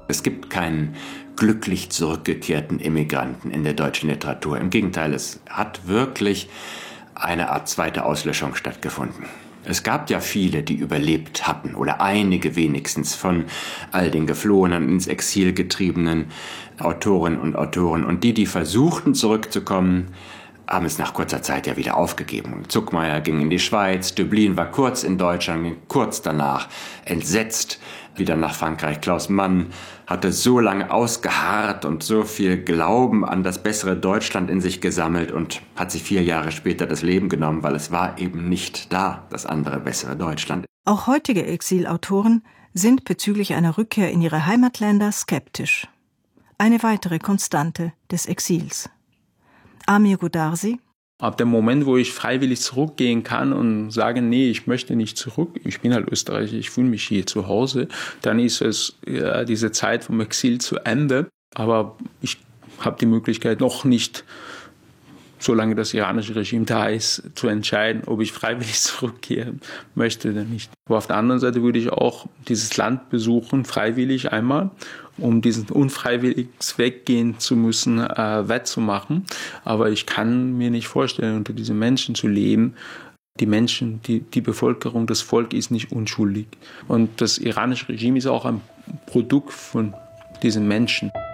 Es gibt keinen glücklich zurückgekehrten Immigranten in der deutschen Literatur. Im Gegenteil, es hat wirklich eine Art zweite Auslöschung stattgefunden. Es gab ja viele, die überlebt hatten, oder einige wenigstens von all den geflohenen, ins Exil getriebenen Autorinnen und Autoren. Und die versuchten zurückzukommen, haben es nach kurzer Zeit ja wieder aufgegeben. Zuckmayer ging in die Schweiz, Döblin war kurz in Deutschland, kurz danach entsetzt wieder nach Frankreich. Klaus Mann hatte so lange ausgeharrt und so viel Glauben an das bessere Deutschland in sich gesammelt und hat sich 4 Jahre später das Leben genommen, weil es war eben nicht da, das andere bessere Deutschland. Auch heutige Exilautoren sind bezüglich einer Rückkehr in ihre Heimatländer skeptisch. Eine weitere Konstante des Exils. Amir Goodarzi. Ab dem Moment, wo ich freiwillig zurückgehen kann und sage, nee, ich möchte nicht zurück, ich bin halt Österreicher, ich fühle mich hier zu Hause, dann ist es diese Zeit vom Exil zu Ende. Aber ich habe die Möglichkeit noch nicht, solange das iranische Regime da ist, zu entscheiden, ob ich freiwillig zurückkehren möchte oder nicht. Aber auf der anderen Seite würde ich auch dieses Land besuchen, freiwillig einmal, um diesen unfreiwilliges Weggehen zu müssen, wettzumachen. Aber ich kann mir nicht vorstellen, unter diesen Menschen zu leben. Die Menschen, die Bevölkerung, das Volk ist nicht unschuldig. Und das iranische Regime ist auch ein Produkt von diesen Menschen.